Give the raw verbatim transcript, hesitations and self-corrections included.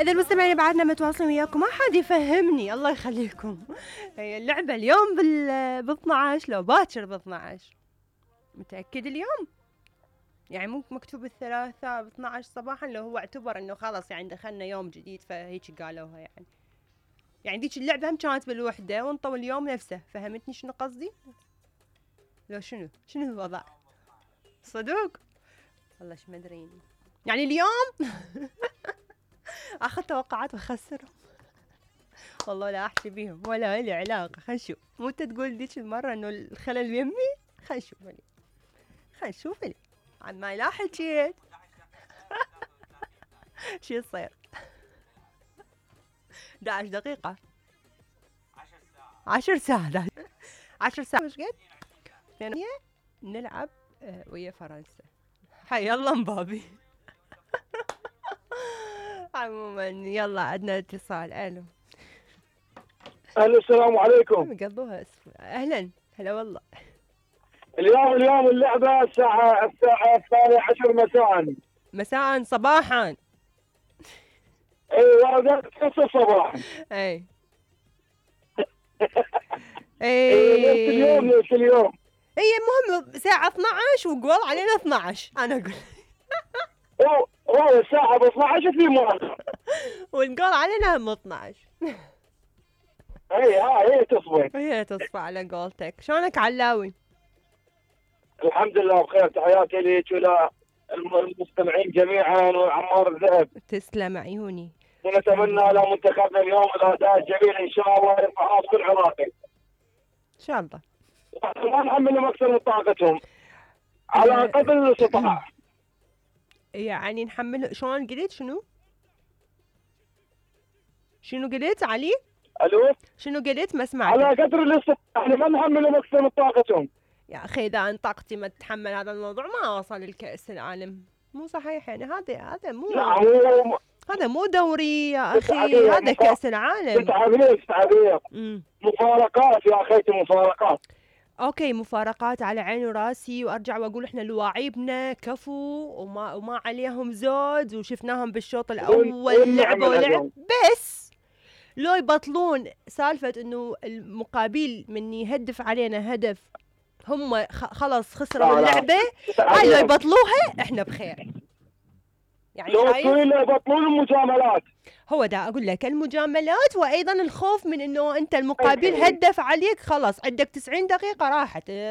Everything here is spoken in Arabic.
إذا المستمعين بعدنا متواصلين وياكم ما حد يفهمني الله يخليكم. هي اللعبة اليوم بال ب اثنعش لو باكر ب اثنعش. متأكد اليوم؟ يعني مو مكتوب الثلاثاء ب اثنعش صباحا لو هو اعتبر انه خلاص يعني دخلنا يوم جديد فهيك قالوها يعني. يعني ذيك اللعبة هم كانت بالوحدة وانطوا اليوم نفسه، فهمتني شنو قصدي؟ لو شنو؟ شنو الوضع؟ صدوق؟ والله ايش مدريني. يعني اليوم اخذ توقعات واخسرهم. والله لا احكي بيهم ولا لي علاقه. خل نشوف. مو انت تقول ذيك المره انه الخلل يمي؟ خل نشوف لي خل نشوف لي عن ما لا حكيت. شو يصير؟ احد عشر دقيقه عشر ساعات عشر ساعات مش قد ثانية نلعب ويا فرنسا. حي الله مبابي. عموما يلا عندنا اتصال. الو الو السلام عليكم. قضوها اسفل. اهلا هلا والله. اليوم اليوم اللعبه الساعه الساعه الثانية عشر مساء. مساء صباحا. اي ورقه خمسة صباحا. اي اي اليوم نفس اليوم. هي المهم ساعة اثنعش وقول علينا اثنعش. انا اقول هو هو الساعه ب اثنعش في مؤخر والقول علينا هم اثنعش. اي ها هي تصفي هي تصفى على قولتك. شلونك علاوي؟ الحمد لله بخير. تحياتي لك ولا المستمعين جميعا وعمار الذهب. تسلم عيوني. ونتمنى لمنتخبنا اليوم الاداء الجميل ان شاء الله يرفع راس كل عراقي. ان شاء الله. ما نحملهم اكثر من طاقتهم على قدر الاستطاعه. يعني نحمل. شلون قلت؟ شنو؟ شنو قلت علي؟ الو شنو قلت؟ ما سمعت. على قدر الاستطاعه احنا ما نحملهم اكثر من طاقتهم. يا اخي اذا ان طاقتي ما تتحمل هذا الموضوع ما اوصل للكأس العالم. مو صحيح يعني. هذا هذا مو لا هو هذا مو دوري يا اخي. هذا كأس العالم. تعبير تعبير مفارقات يا اخيتي مفارقات. اوكي مفارقات على عيني وراسي. وارجع واقول احنا لواعيبنا كفو وما وما عليهم زود وشفناهم بالشوط الاول لعبوا ولعب. بس لو يبطلون سالفه انه المقابل من يهدف علينا هدف هم خلص خسروا اللعبه. هاي لو يبطلوها احنا بخير. يعني لو يبطلون المجاملات. هو دا اقول لك المجاملات وايضا الخوف من انه انت المقابل هدف عليك خلاص عندك تسعين دقيقه راحت.